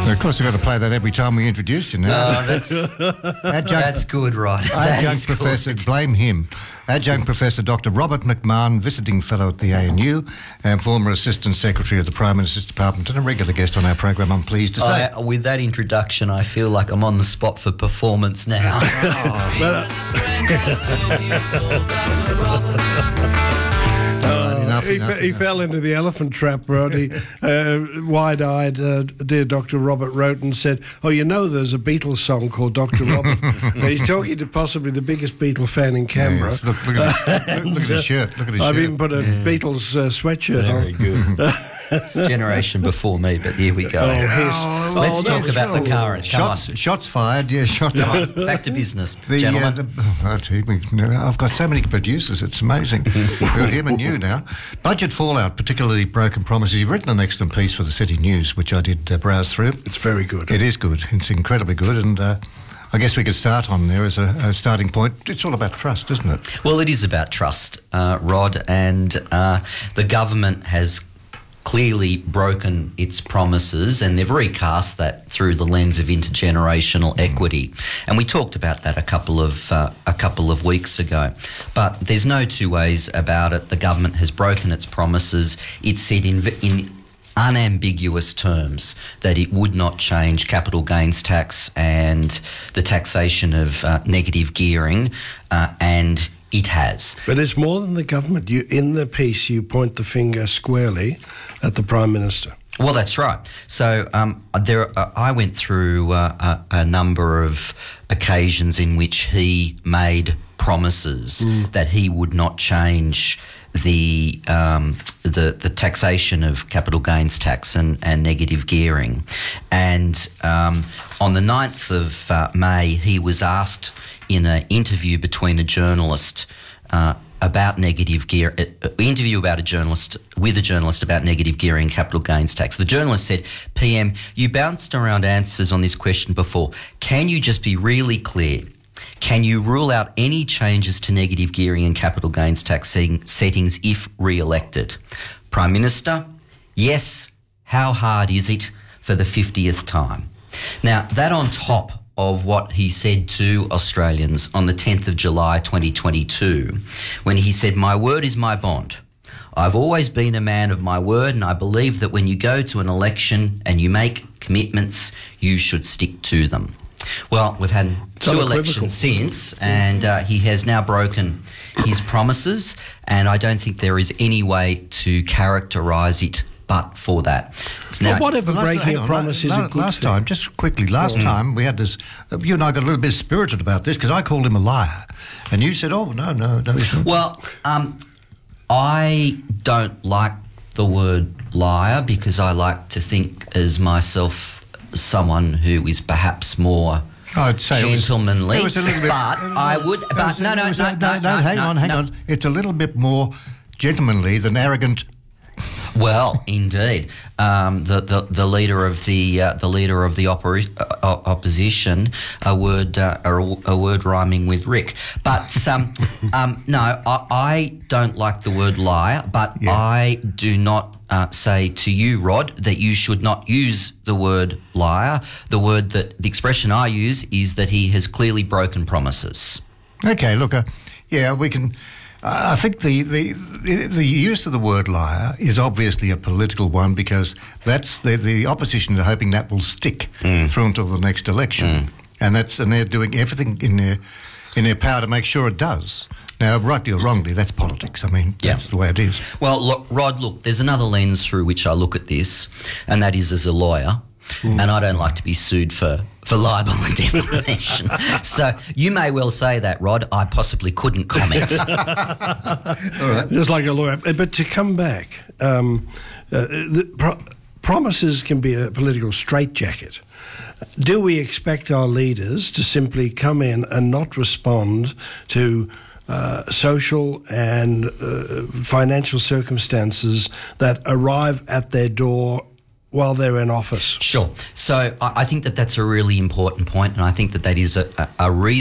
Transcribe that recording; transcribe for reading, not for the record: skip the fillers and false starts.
Of course, we've got to play that every time we introduce you now. That's good, Rod. Adjunct Professor, blame him. Adjunct Professor Dr. Robert McMahon, visiting fellow at the ANU and former Assistant Secretary of the Prime Minister's Department and a regular guest on our program, I'm pleased to say. With that introduction, I feel like I'm on the spot for performance now. He fell into the elephant trap, Rod. He, wide-eyed, dear Dr. Robert wrote and said, you know there's a Beatles song called Dr. Robert. He's talking to possibly the biggest Beatle fan in Canberra. Yes, look at his shirt. I've even put a Beatles sweatshirt on. Very good. Generation before me, but here we go. Let's talk about the current. Shots fired, yeah, shots fired. Back to business, gentlemen. I've got so many producers, it's amazing. We've got him and you now. Budget fallout, particularly broken promises. You've written an excellent piece for the City News, which I did browse through. It's very good. It is good. It's incredibly good, and I guess we could start on there as a starting point. It's all about trust, isn't it? Well, it is about trust, Rod, and the government has clearly broken its promises, and they've recast that through the lens of intergenerational equity. And we talked about that a couple of weeks ago. But there's no two ways about it. The government has broken its promises. It said in unambiguous terms that it would not change capital gains tax and the taxation of negative gearing, and it has. But it's more than the government. In the piece, you point the finger squarely at the Prime Minister. Well, that's right. So I went through a number of occasions in which he made promises that he would not change the taxation of capital gains tax and negative gearing. And on the 9th of May, he was asked in an interview between a journalist about negative gear, with a journalist about negative gearing and capital gains tax. The journalist said, PM, you bounced around answers on this question before. Can you just be really clear? Can you rule out any changes to negative gearing and capital gains tax settings if re-elected? Prime Minister, yes. How hard is it for the 50th time? Now, that on top of what he said to Australians on the 10th of July 2022, when he said, my word is my bond. I've always been a man of my word, and I believe that when you go to an election and you make commitments, you should stick to them. Well, we've had two elections since, and he has now broken his promises, and I don't think there is any way to characterise it but for that. But whatever breaking a promise is a good last time, just quickly, last time we had this, you and I got a little bit spirited about this because I called him a liar, and you said, no, he's not. Well, I don't like the word liar because I like to think as myself someone who is perhaps more gentlemanly. It was a little bit, hang on. It's a little bit more gentlemanly than arrogant. Well, indeed, the leader of the opposition, a word rhyming with Rick. But no, I don't like the word liar. But I do not say to you, Rod, that you should not use the word liar. The expression I use is that he has clearly broken promises. Okay, look, we can. I think the use of the word liar is obviously a political one because that's the opposition are hoping that will stick through until the next election, and they're doing everything in their power to make sure it does. Now, rightly or wrongly, that's politics. I mean, that's the way it is. Well, look, Rod, there's another lens through which I look at this, and that is as a lawyer. And I don't like to be sued for libel and defamation. So you may well say that, Rod. I possibly couldn't comment. All right. Just like a lawyer. But to come back, promises can be a political straitjacket. Do we expect our leaders to simply come in and not respond to social and financial circumstances that arrive at their door while they're in office? Sure. So I think that that's a really important point, and I think that is a reason